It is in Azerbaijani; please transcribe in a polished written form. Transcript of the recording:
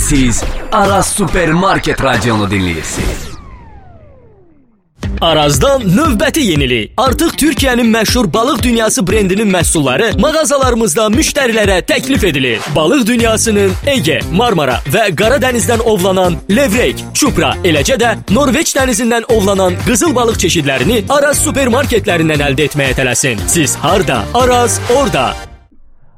Siz Araz Supermarket radionu dinləyirsiniz. Arazdan növbəti yenilik. Artıq Türkiyənin məşhur Balıq Dünyası brendinin məhsulları mağazalarımızda müştərilərə təklif edilir. Balıq Dünyasının Ege, Marmara və Qara dənizdən ovlanan levrek, çupra, eləcə də Norveç dənizindən ovlanan qızıl balıq çeşidlərini Araz supermarketlərindən əldə etməyə tələsin. Siz harda? Araz orada.